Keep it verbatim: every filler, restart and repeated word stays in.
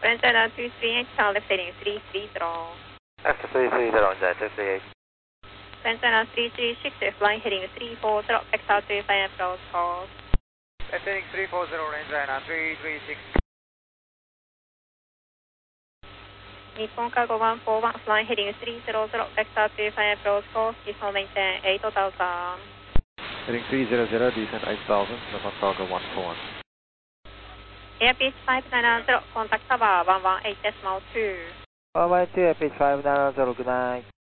Venezuela two three eight, left heading three three zero. After three three zero, Jet two three eight. Venezuela three three six, flying heading three four zero, Vector two five approach call. Left heading three four zero, Venezuela three three six. Nippon Cargo one four one, flying heading three zero zero, Vector two five approach call, descent maintain eight thousand. Heading three zero zero, descent eight thousand, Nippon Cargo one four one. Airbus five nine zero, contact tower one one eight decimal two. one one two, Airbus five nine zero, good night.